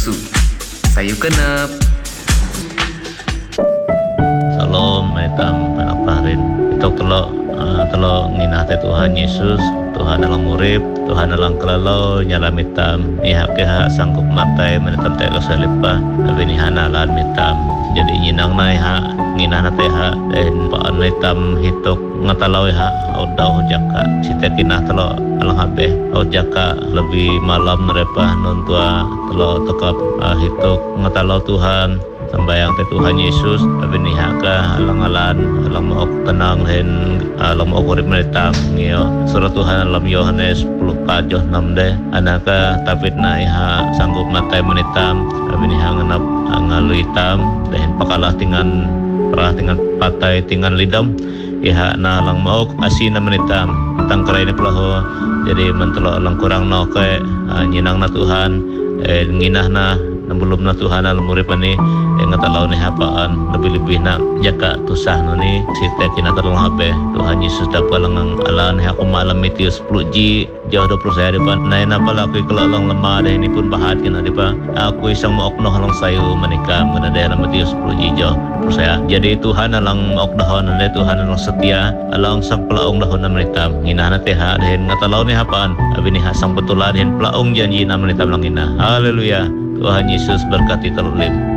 Sayur kenep. Salam metam panaparin. Ito telo nginah te Tuhan Yesus, Tuhan dalam urip, Tuhan dalam kelalo nyalam mitam. Ihak keha sanggup matai menetam te kasalipa, tapi ni hanalan mitam. Jadi nyinang na iha nginah na teha dan paan mitam hitok ngatalau iha odau jaka. Sita kinah telo alang habe jaka lebih malam mereka nontua telo tekap hitok ngatalau Tuhan sembayang te Tuhan Yesus tapi nihaka alang-alan alang maok tenang hen alang maok urip menetang ngio surat Tuhan dalam Yohanes 10 kajoh 6 de anaka tapit na iha sanggup matai menitam tapi niha ngenap ngalu hitam dan pakalah tingan perah tingan patai tingan lidam iha na alang maok asina menitam tang kerai ni pelaho jadi mentelo alang kurang no ke nyinang na Tuhan nginah na belum na Tuhan alam urip ni yang ngatalau ni hapaan lebih-lebih nak jaka tusah no ni sita kina terlang habe Tuhan Yesus dapat langang alan aku malam Matius 10G jauh 20 saya depan nai napa aku kalau lang lemah dah ini pun bahat kena depan aku isang maok noh lang sayu menikah mena dalam Matius 10G jauh saya jadi Tuhan alang maok dahon le Tuhan alang setia alang sang pelaung dahon na menitam nginah na teha den ngatalau ni hapaan abi ni hasang betulan den pelaung janji na menitam lang ina haleluya Tuhan Yesus berkati terlebih.